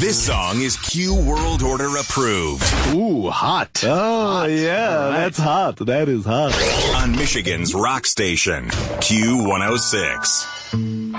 This song is Q World Order approved. Ooh, hot. Oh, yeah, that's hot. That is hot. On Michigan's rock station, Q106.